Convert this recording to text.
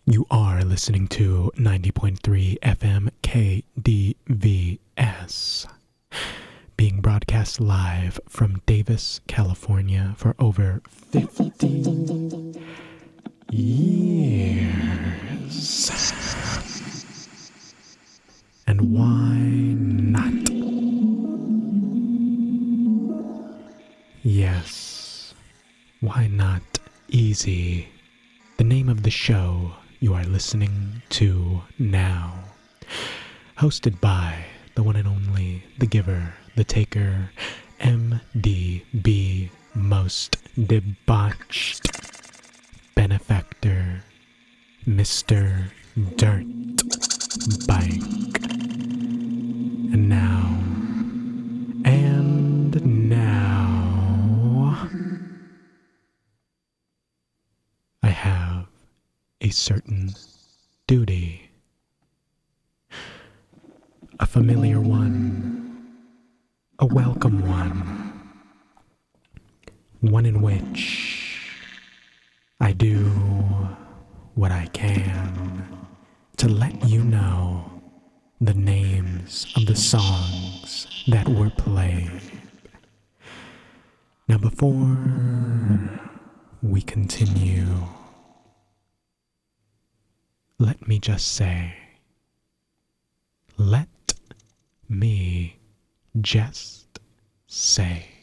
You are listening to 90.3 FM KDVS, being broadcast live from Davis, California for over 50 years. And why not? Yes, why not easy? The name of the show you are listening to now. Hosted by the one and only, the giver, the taker, MDB, most debauched benefactor, Mr. Dirt Bike. And now, I have a certain duty. A familiar one, a welcome one in which I do what I can to let you know the names of the songs that were played. Now before we continue, let me just say, let me just say,